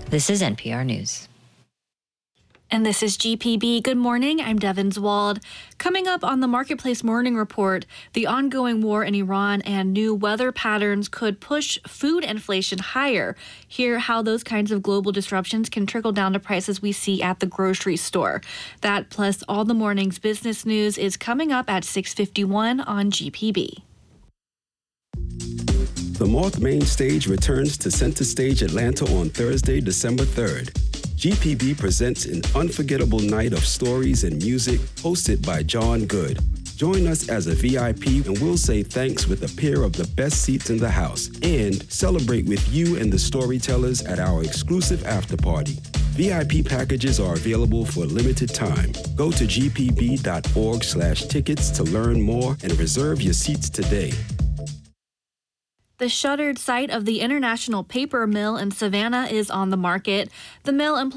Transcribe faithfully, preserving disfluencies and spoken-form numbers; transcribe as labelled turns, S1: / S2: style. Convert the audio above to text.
S1: This is N P R News.
S2: And this is G P B. Good morning. I'm Devin Zwald. Coming up on the Marketplace Morning Report, the ongoing war in Iran and new weather patterns could push food inflation higher. Hear how those kinds of global disruptions can trickle down to prices we see at the grocery store. That plus all the morning's business news is coming up at six fifty-one on G P B.
S3: The Moth Main Stage returns to Center Stage Atlanta on Thursday, December third. G P B presents an unforgettable night of stories and music hosted by John Good. Join us as a V I P and we'll say thanks with a pair of the best seats in the house and celebrate with you and the storytellers at our exclusive after party. V I P packages are available for a limited time. Go to g p b dot org slash tickets to learn more and reserve your seats today.
S2: The shuttered site of the International Paper Mill in Savannah is on the market. The mill employs